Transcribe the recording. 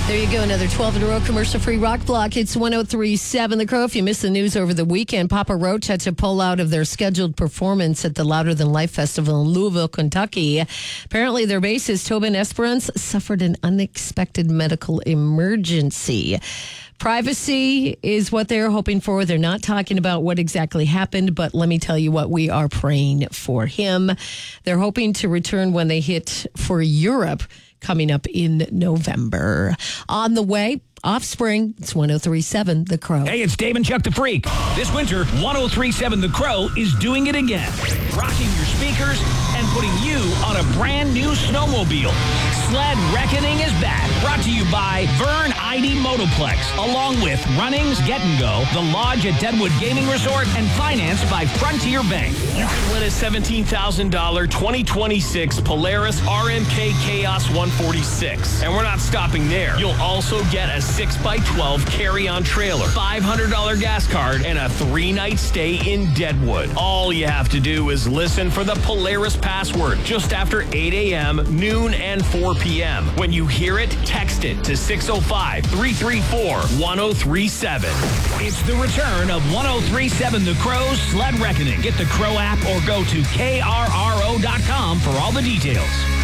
There you go, another 12 in a row commercial-free rock block. It's 103.7 The Crow. If you missed the news over the weekend, Papa Roach had to pull out of their scheduled performance at the Louder Than Life Festival in Louisville, Kentucky. Apparently, their bassist, Tobin Esperance, suffered an unexpected medical emergency. Privacy is what they're hoping for. They're not talking about what exactly happened, but let me tell you what, we are praying for him. They're hoping to return when they hit for Europe coming up in November. On the way, Offspring, it's 103.7 The Crow. Hey, it's Dave and Chuck the Freak. This winter, 103.7 The Crow is doing it again. Rocking your speakers and putting you on a brand new snowmobile. Sled Reckoning is back. Brought to you by Vern ID Motoplex, along with Runnings Get and Go, The Lodge at Deadwood Gaming Resort, and financed by Frontier Bank. You can win a $17,000 2026 Polaris RMK Chaos 146. And we're not stopping there. You'll also get a 6x12 carry-on trailer, $500 gas card, and a 3-night stay in Deadwood. All you have to do is listen for the Polaris password just after 8 a.m., noon, and 4 p.m. When you hear it, text it to 605-334-1037. It's the return of 103.7 The Crow's Sled Reckoning. Get the Crow app or go to KRRO.com for all the details.